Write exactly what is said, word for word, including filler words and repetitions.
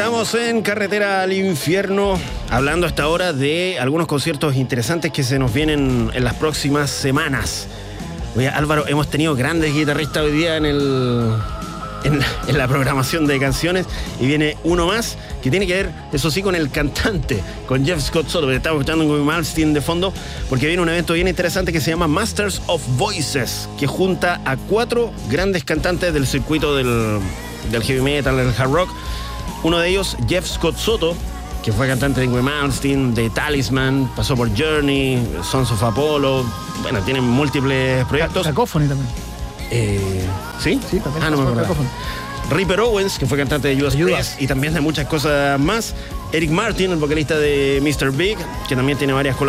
Estamos en Carretera al Infierno, hablando hasta ahora de algunos conciertos interesantes que se nos vienen en las próximas semanas. Oye, Álvaro, hemos tenido grandes guitarristas hoy día en el en la, en la programación de canciones, y viene uno más que tiene que ver, eso sí, con el cantante, con Jeff Scott Soto, que estamos escuchando con Malmsteen de fondo, porque viene un evento bien interesante que se llama Masters of Voices, que junta a cuatro grandes cantantes del circuito del, del heavy metal, del hard rock. Uno de ellos, Jeff Scott Soto, que fue cantante de Ingrid Malmsteen, de Talisman, pasó por Journey, Sons of Apollo. Bueno, tiene múltiples proyectos. Cacophony también. Eh, ¿Sí? Sí, también. Ah, no me acuerdo. Ripper Owens, que fue cantante de Judas Priest y también de muchas cosas más. Eric Martin, el vocalista de mister Big, que también tiene varias colaboraciones.